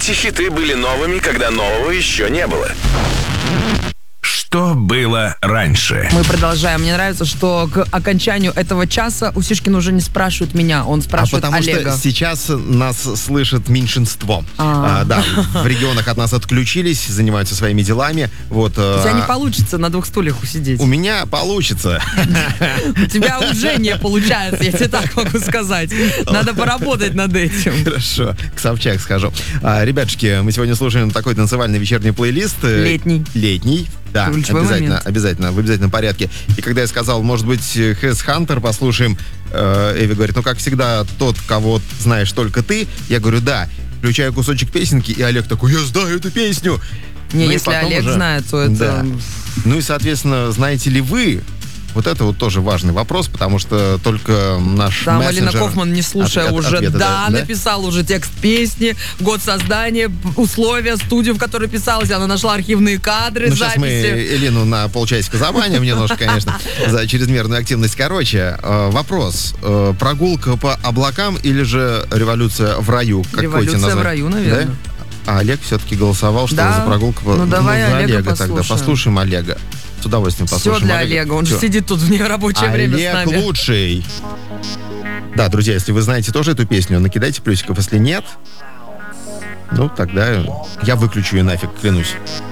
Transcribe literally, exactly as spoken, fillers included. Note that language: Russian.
Эти хиты были новыми, когда нового еще не было. Что было раньше? Мы продолжаем. Мне нравится, что к окончанию этого часа Усишкин уже не спрашивает меня, он спрашивает а потому Олега. что сейчас нас слышит меньшинство. А. А, да, в регионах от нас отключились, занимаются своими делами. Вот, У тебя а, не получится на двух стульях усидеть. У меня получится. У тебя уже не получается, я тебе так могу сказать. Надо поработать над этим. Хорошо, к Собчак схожу. А, ребятушки, мы сегодня слушаем такой танцевальный вечерний плейлист. Летний. Летний. Да, Ключевой обязательно, момент. обязательно, в обязательном порядке. И когда я сказал, может быть, Хэс Хантер послушаем, э, Эви говорит, ну, как всегда, тот, кого знаешь только ты. Я говорю, да. Включаю кусочек песенки, и Олег такой, я знаю эту песню. Не, Ну и если потом Олег уже- знает, то это... Да. Ну и, соответственно, знаете ли вы, вот это вот тоже важный вопрос, потому что только наш Там Алина мессенджер Кофман, не слушая от- от- уже, ответы, да, да? написала уже текст песни, год создания, п- условия, студию, в которой писалась, она нашла архивные кадры, Ну, сейчас мы записи. Элину на полчасика забаним немножко, конечно, за чрезмерную активность. Короче, э, вопрос. Э, прогулка по облакам или же революция в раю? Какой Революция тебе назвать? в раю, наверное. Да? А Олег все-таки голосовал, что Да? за прогулку по... Ну, давай за Олега Олега тогда. послушаем. Послушаем Олега. С удовольствием Все послушаем для Олега, он же Всё. сидит тут в нерабочее время с Олег нами. лучший. Да, друзья, если вы знаете тоже эту песню, накидайте плюсиков. Если нет, ну тогда я выключу ее нафиг, клянусь.